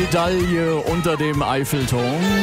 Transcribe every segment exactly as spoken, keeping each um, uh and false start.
Medaille unter dem Eiffelturm.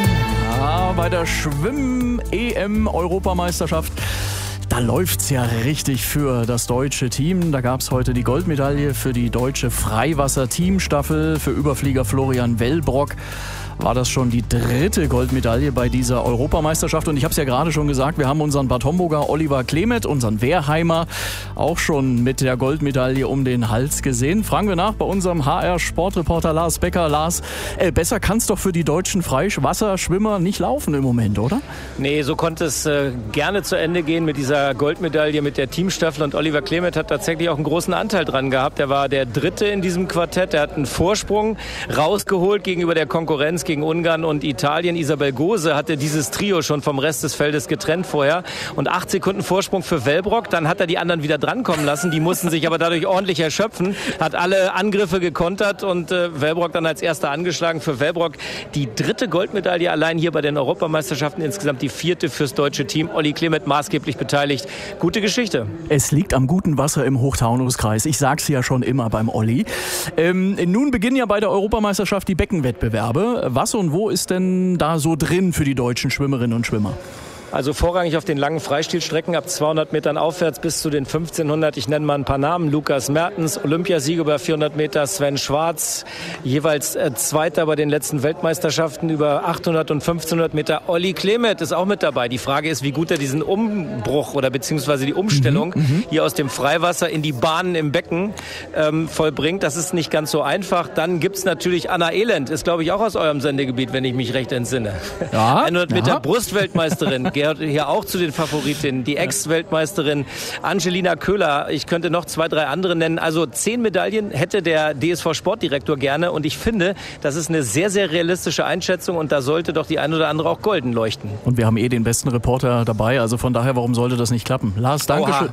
Ja, bei der Schwimm-E M-Europameisterschaft, da läuft's ja richtig für das deutsche Team. Da gab's heute die Goldmedaille für die deutsche Freiwasser-Teamstaffel. Für Überflieger Florian Wellbrock war das schon die dritte Goldmedaille bei dieser Europameisterschaft. Und ich habe es ja gerade schon gesagt, wir haben unseren Bad Homburger Oliver Klemet, unseren Wehrheimer, auch schon mit der Goldmedaille um den Hals gesehen. Fragen wir nach bei unserem H R-Sportreporter Lars Becker. Lars, äh, besser kann es doch für die deutschen Freiwasserschwimmer nicht laufen im Moment, oder? Nee, so konnte es äh, gerne zu Ende gehen mit dieser Goldmedaille mit der Teamstaffel. Und Oliver Klemet hat tatsächlich auch einen großen Anteil dran gehabt. Er war der Dritte in diesem Quartett. Er hat einen Vorsprung rausgeholt gegenüber der Konkurrenz, gegen Ungarn und Italien. Isabel Gose hatte dieses Trio schon vom Rest des Feldes getrennt vorher. Und acht Sekunden Vorsprung für Wellbrock. Dann hat er die anderen wieder drankommen lassen. Die mussten sich aber dadurch ordentlich erschöpfen. Hat alle Angriffe gekontert und äh, Wellbrock dann als erster angeschlagen. Für Wellbrock die dritte Goldmedaille allein hier bei den Europameisterschaften. Insgesamt die vierte fürs deutsche Team. Olli Klemet maßgeblich beteiligt. Gute Geschichte. Es liegt am guten Wasser im Hochtaunuskreis. Ich sag's ja schon immer beim Olli. Ähm, nun beginnen ja bei der Europameisterschaft die Beckenwettbewerbe. Was und wo ist denn da so drin für die deutschen Schwimmerinnen und Schwimmer? Also vorrangig auf den langen Freistilstrecken ab zweihundert Metern aufwärts bis zu den fünfzehnhundert. Ich nenne mal ein paar Namen. Lukas Mertens, Olympiasieger über vierhundert Meter. Sven Schwarz, jeweils äh, Zweiter bei den letzten Weltmeisterschaften über achthundert und fünfzehnhundert Meter. Olli Klemet ist auch mit dabei. Die Frage ist, wie gut er diesen Umbruch oder beziehungsweise die Umstellung mhm, hier aus dem Freiwasser in die Bahnen im Becken ähm, vollbringt. Das ist nicht ganz so einfach. Dann gibt's natürlich Anna Elend, ist glaube ich auch aus eurem Sendegebiet, wenn ich mich recht entsinne. Ja, hundert Meter ja. Brustweltmeisterin. Gehört hier auch zu den Favoritinnen. Die Ex-Weltmeisterin Angelina Köhler. Ich könnte noch zwei, drei andere nennen. Also zehn Medaillen hätte der D S V-Sportdirektor gerne. Und ich finde, das ist eine sehr, sehr realistische Einschätzung. Und da sollte doch die ein oder andere auch golden leuchten. Und wir haben eh den besten Reporter dabei. Also von daher, warum sollte das nicht klappen? Lars, danke schön.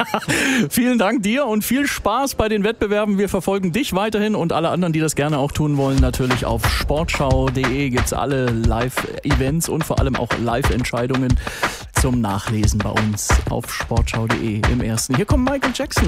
Vielen Dank dir und viel Spaß bei den Wettbewerben. Wir verfolgen dich weiterhin und alle anderen, die das gerne auch tun wollen. Natürlich auf sportschau punkt de gibt es alle Live-Events und vor allem auch Live-Entscheidungen zum Nachlesen bei uns auf sportschau punkt de im ersten. Hier kommt Michael Jackson.